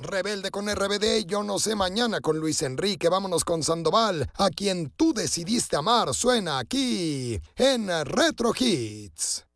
Rebelde con RBD, yo no sé mañana con Luis Enrique. Vámonos con Sandoval, a quien tú decidiste amar. Suena aquí en Retro Hits.